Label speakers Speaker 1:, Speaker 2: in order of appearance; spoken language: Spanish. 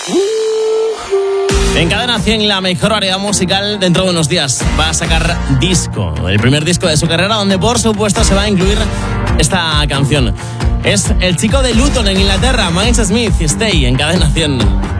Speaker 1: En Cadena 100, la mejor variedad musical. Dentro de unos días va a sacar disco, el primer disco de su carrera, donde por supuesto se va a incluir esta canción. Es el chico de Luton en Inglaterra, Miles Smith, y Stay en Cadena 100.